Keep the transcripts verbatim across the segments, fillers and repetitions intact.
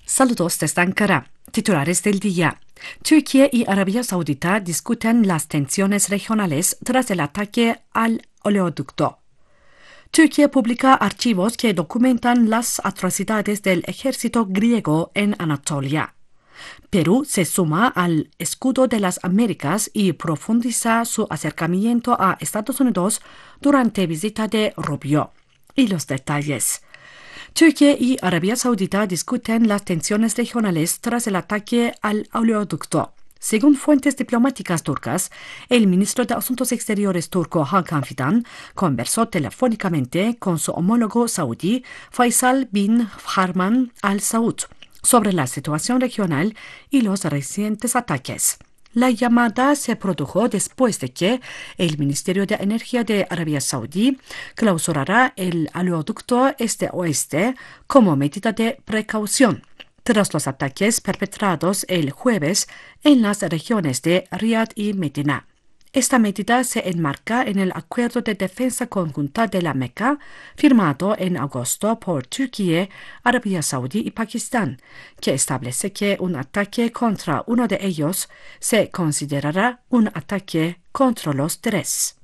Saludos desde Ankara. Titulares del día. Turquía y Arabia Saudita discuten las tensiones regionales tras el ataque al oleoducto. Turquía publica archivos que documentan las atrocidades del ejército griego en Anatolia. Perú se suma al escudo de las Américas y profundiza su acercamiento a Estados Unidos durante visita de Rubio. Y los detalles. Turquía y Arabia Saudita discuten las tensiones regionales tras el ataque al oleoducto. Según fuentes diplomáticas turcas, el ministro de Asuntos Exteriores turco Hakan Fidan conversó telefónicamente con su homólogo saudí Faisal bin Farman Al Saud sobre la situación regional y los recientes ataques. La llamada se produjo después de que el Ministerio de Energía de Arabia Saudí clausurará el oleoducto este-oeste como medida de precaución, tras los ataques perpetrados el jueves en las regiones de Riad y Medina. Esta medida se enmarca en el Acuerdo de Defensa Conjunta de la Meca, firmado en agosto por Turquía, Arabia Saudí y Pakistán, que establece que un ataque contra uno de ellos se considerará un ataque contra los tres.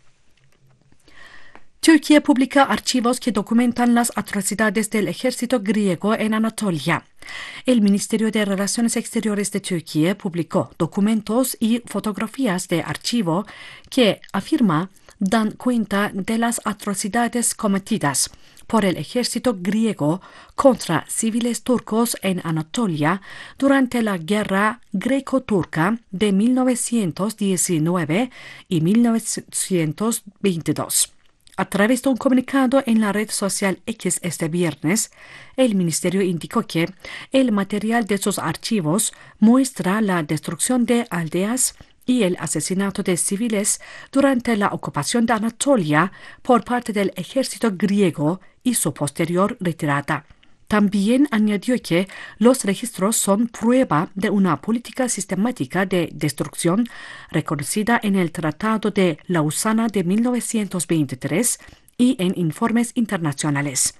Turquía publica archivos que documentan las atrocidades del ejército griego en Anatolia. El Ministerio de Relaciones Exteriores de Turquía publicó documentos y fotografías de archivo que, afirma, dan cuenta de las atrocidades cometidas por el ejército griego contra civiles turcos en Anatolia durante la guerra greco-turca de mil novecientos diecinueve y mil novecientos veintidós. A través de un comunicado en la red social X este viernes, el ministerio indicó que el material de sus archivos muestra la destrucción de aldeas y el asesinato de civiles durante la ocupación de Anatolia por parte del ejército griego y su posterior retirada. También añadió que los registros son prueba de una política sistemática de destrucción reconocida en el Tratado de Lausana de mil novecientos veintitrés y en informes internacionales.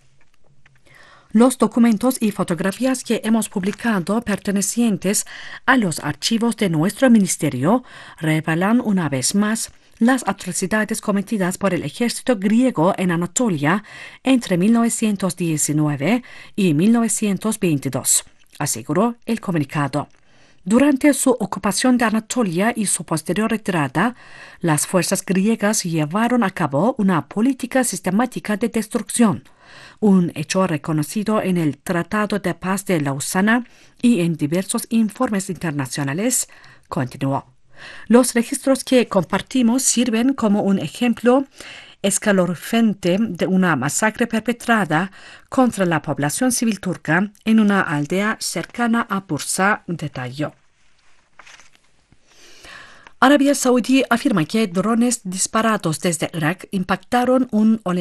Los documentos y fotografías que hemos publicado pertenecientes a los archivos de nuestro ministerio revelan una vez más las atrocidades cometidas por el ejército griego en Anatolia entre mil novecientos diecinueve y mil novecientos veintidós, aseguró el comunicado. Durante su ocupación de Anatolia y su posterior retirada, las fuerzas griegas llevaron a cabo una política sistemática de destrucción, un hecho reconocido en el Tratado de Paz de Lausana y en diversos informes internacionales, continuó. Los registros que compartimos sirven como un ejemplo escalofriante de una masacre perpetrada contra la población civil turca en una aldea cercana a Bursa, detalló. Arabia Saudí afirma que drones disparados desde Irak impactaron un